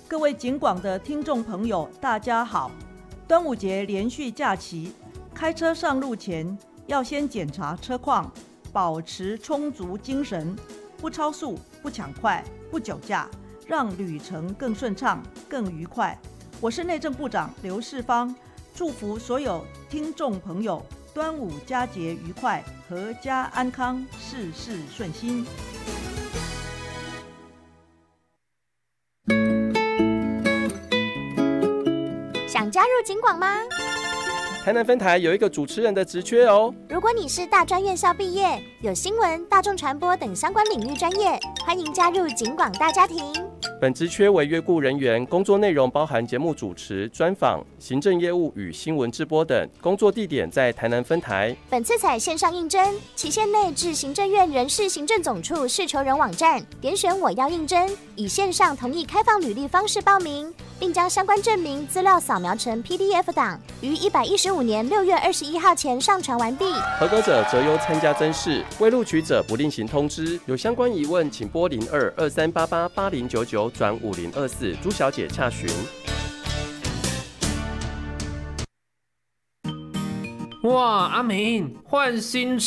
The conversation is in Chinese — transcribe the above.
各位警广的听众朋友，大家好！端午节连续假期，开车上路前要先检查车况，保持充足精神，不超速、不抢快、不酒驾，让旅程更顺畅、更愉快。我是内政部长刘世芳，祝福所有听众朋友端午佳节愉快，阖家安康，事事顺心。 想加入警广吗？ 台南分台有一个主持人的职缺哦。 如果你是大专院校毕业，有新闻、大众传播等相关领域专业，欢迎加入警广大家庭。 本职缺为约雇人员，工作内容包含节目主持、专访、行政业务与新闻直播等，工作地点在台南分台。 本次采线上应征，期限内至行政院人事行政总处事求人网站点选我要应征，以线上同意开放履历方式报名，并将相关证明资料扫描成 PDF 档，于115年6月21号前上传完毕。 合格者择优参加甄试，未录取者不另行通知。有相关疑问，请拨02-2388-8099-5024朱小姐洽询。 哇，阿明换新